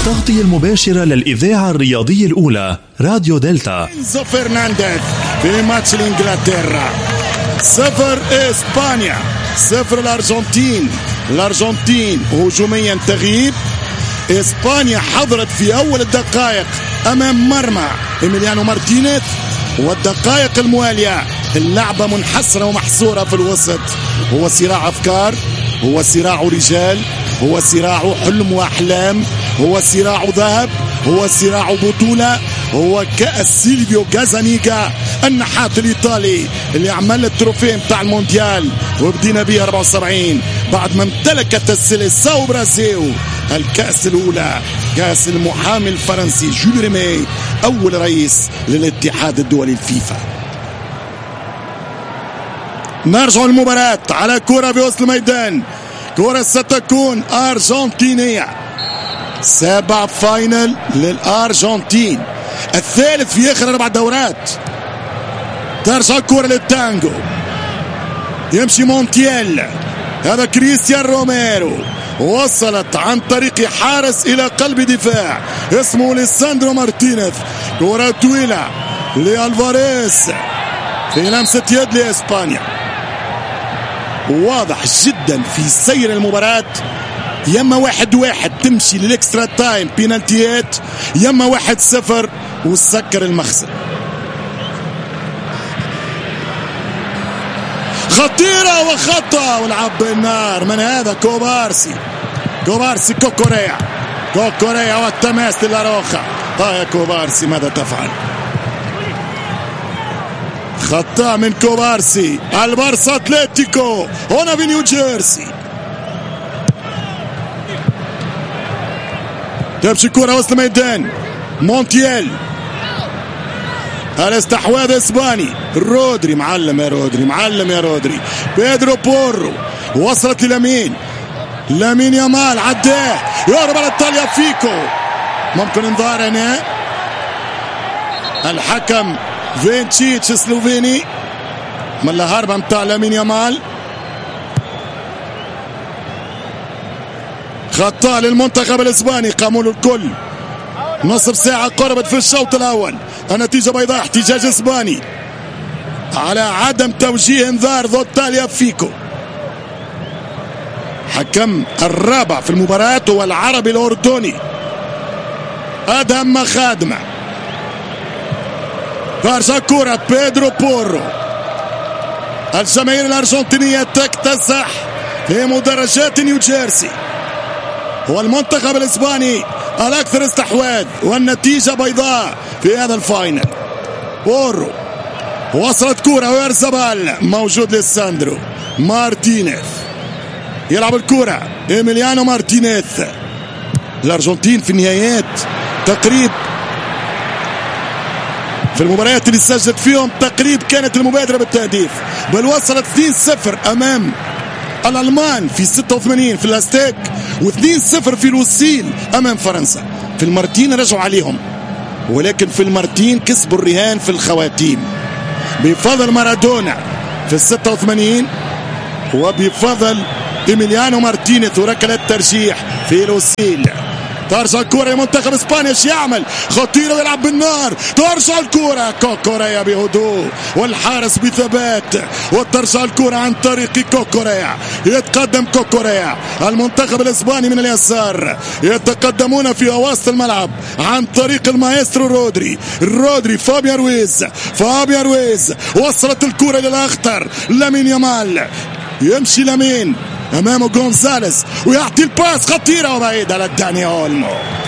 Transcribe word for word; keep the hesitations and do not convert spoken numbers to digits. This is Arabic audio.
التغطية المباشرة للإذاعة الرياضية الأولى راديو دلتا. إنزو فرنانديز في ماتش الإنجلترا. صفر إسبانيا صفر الأرجنتين. الأرجنتين هجوميا تغيب. إسبانيا حضرت في أول الدقائق أمام مرمى إيميليانو مارتينيز، والدقائق الموالية اللعبة منحصرة ومحصورة في الوسط. هو صراع أفكار، هو صراع رجال، هو صراع حلم وأحلام، هو صراع ذهب، هو صراع بطولة، هو كأس سيلفيو جازانيجا النحات الإيطالي اللي عمل التروفيه متاع المونديال وبدينا بيه أربعة وسبعين بعد ما امتلكت السيليساو برازيل الكأس الأولى، كأس المحامي الفرنسي جول ريمي أول رئيس للاتحاد الدولي الفيفا. نرجع المباراة على كرة في وسط الميدان. كرة ستكون أرجنتينية. سابع فاينل للأرجنتين، الثالث في آخر أربع دورات. ترجع الكرة للتانجو، يمشي مونتييل، هذا كريستيان روميرو، وصلت عن طريق حارس إلى قلب دفاع اسمه ليساندرو مارتينيز. كرة طويلة لألفاريز في لمسة يد لإسبانيا. واضح جدا في سير المباراة، يما واحد واحد تمشي للإكسترا تايم بينالتيات، يما واحد صفر وسكر المخزن. خطيرة وخطأ ولعب بالنار من هذا كوبارسي. كوبارسي كوكوريا، كوكوريا والتماس للاروخا. طيب كوبارسي ماذا تفعل؟ خطأ من كوبارسي. البارسا اتلتيكو هنا في نيو جيرسي. تمشي كرة وسط الميدان، مونتييل، الاستحواذ اسباني. رودري معلم يا رودري، معلم يا رودري. بيدرو بورو وصلت لامين، لامين يامال عداه، يهرب على ايطاليا فيكو. ممكن انذار هنا. الحكم فينتشيتش سلوفيني من الهربة متاع لامين يامال. خطأ للمنتخب الاسباني، قاموا له الكل. نصف ساعة قربت في الشوط الأول، النتيجة بيضاء، احتجاج اسباني على عدم توجيه انذار ضد تاليا فيكو. حكم الرابع في المباراة هو العربي الأردني أدهم مخادمة. ترجع كرة بيدرو بورو. الجماهير الأرجنتينية تكتسح في مدرجات نيو جيرسي. هو المنتخب الإسباني الأكثر استحواذ، والنتيجة بيضاء في هذا الفاينل. بورو وصلت كرة ويرزبال، موجود ليساندرو مارتينيز، يلعب الكرة إيميليانو مارتينيز. الأرجنتين في النهايات تقريب في المباريات اللي سجلت فيهم تقريب كانت المبادرة بالتهديف، بل وصلت اثنين صفر أمام الألمان في ستة وثمانين في الأستيك، واثنين صفر في لوسيل أمام فرنسا. في المارتين رجعوا عليهم، ولكن في المارتين كسبوا الرهان في الخواتيم بفضل مارادونا في الستة وثمانين، وبفضل إيميليانو مارتينيز وركلة ترجيح في لوسيل. ترجع الكرة لمنتخب اسبانيا، ايش يعمل؟ خطيرة ويلعب بالنار. ترجع الكرة كوكوريا بهدوء والحارس بثبات، وترجع الكرة عن طريق كوكوريا. يتقدم كوكوريا. المنتخب الاسباني من اليسار يتقدمون في وسط الملعب عن طريق المايسترو رودري. رودري فابيان رويز، فابيان رويز وصلت الكرة للأخطر لامين يامال. يمشي لامين امامه جونزاليز ويعطي الباس خطيره وبعيده لداني اولمو.